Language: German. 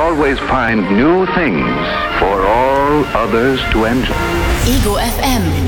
always find new things for all others to enjoy. Ego FM.